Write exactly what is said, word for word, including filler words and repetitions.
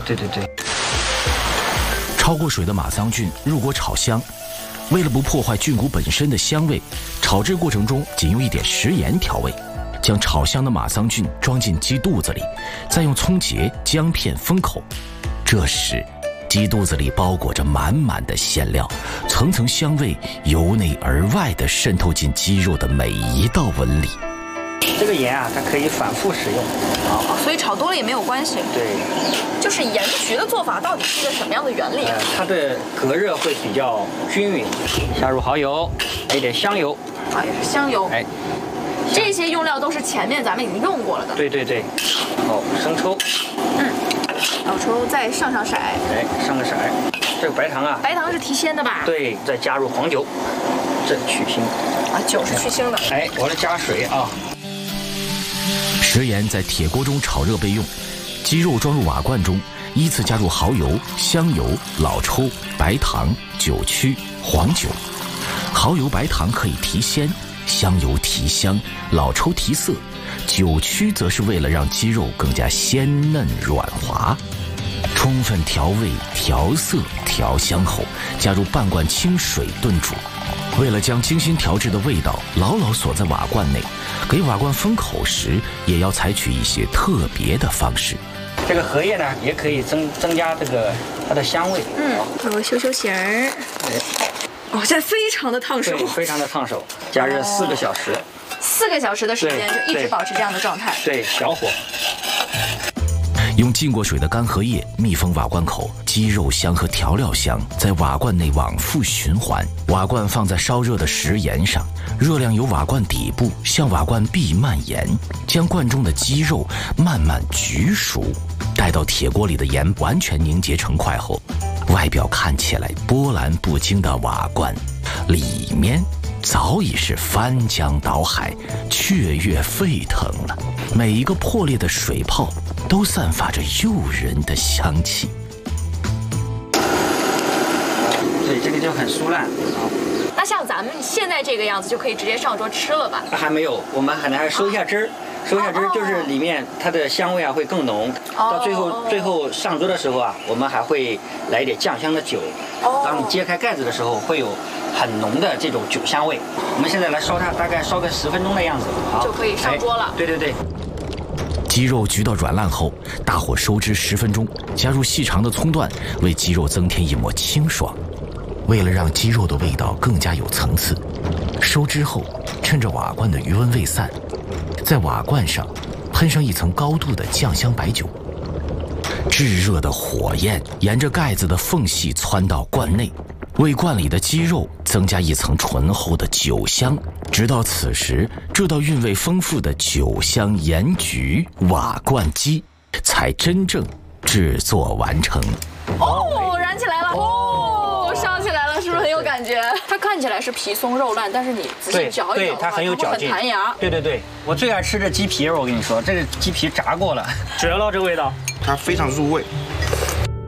对对对。 焯过水的马桑菌入锅炒香，为了不破坏菌骨本身的香味，炒制过程中仅用一点食盐调味。将炒香的马桑菌装进鸡肚子里，再用葱节、姜片封口。这时，鸡肚子里包裹着满满的馅料，层层香味由内而外地渗透进鸡肉的每一道纹理。 这个盐啊，它可以反复使用， 哦，所以炒多了也没有关系。 对， 就是盐焗的做法到底是一个什么样的原理啊？ 呃，它的隔热会比较均匀。加入蚝油，来一点香油， 啊，也是香油。 哎。 这些用料都是前面咱们已经用过了的。 对对对，哦，生抽， 嗯，老抽再上上色， 哎，上个色。这个白糖啊， 白糖是提鲜的吧？ 对，再加入黄酒，这去腥。 啊，酒是去腥的。 哎，我来加水啊。 食盐在铁锅中炒热备用，鸡肉装入瓦罐中，依次加入蚝油、香油、老抽、白糖、酒曲、黄酒。蚝油、白糖可以提鲜。香油提香，老抽提色，酒曲则是为了让鸡肉更加鲜嫩软滑。充分调味、调色、调香后，加入半罐清水炖煮。为了将精心调制的味道牢牢锁在瓦罐内，给瓦罐封口时也要采取一些特别的方式。 这个荷叶呢，也可以增增加这个它的香味。 嗯，我修修形儿。哦，现在非常的烫手， 对，非常的烫手，加热四个小时， 四个小时的时间就一直保持这样的状态。 对，小火。 用浸过水的干荷叶密封瓦罐口，鸡肉香和调料香在瓦罐内往复循环。瓦罐放在烧热的食盐上，热量由瓦罐底部向瓦罐壁蔓延，将罐中的鸡肉慢慢焗熟。待到铁锅里的盐完全凝结成块后，外表看起来波澜不惊的瓦罐，里面早已是翻江倒海、雀跃沸腾了。每一个破裂的水泡都散发着诱人的香气。 所以这个就很酥烂。 那像咱们现在这个样子，就可以直接上桌吃了吧？ 还没有，我们还还收一下汁儿。收一下汁儿，就是里面它的香味啊会更浓。到最后最后上桌的时候啊，我们还会来一点酱香的酒。当你揭开盖子的时候，会有很浓的这种酒香味。我们现在来烧它，大概烧个十分钟的样子，好就可以上桌了。 对对对。 鸡肉焗到软烂后，大火收汁十分钟，加入细长的葱段，为鸡肉增添一抹清爽。为了让鸡肉的味道更加有层次，收汁后，趁着瓦罐的余温未散，在瓦罐上喷上一层高度的酱香白酒。炙热的火焰沿着盖子的缝隙窜到罐内，为罐里的鸡肉增加一层醇厚的酒香。直到此时，这道韵味丰富的酒香盐焗瓦罐鸡才真正制作完成。 哦，燃起来了！哦，烧起来了，是不是很有感觉？它看起来是皮松肉烂，但是你仔细嚼一嚼， 它很有嚼劲， 很弹牙。 对对对，我最爱吃的鸡皮肉，我跟你说，这个鸡皮炸过了，绝了，这味道， 它非常入味。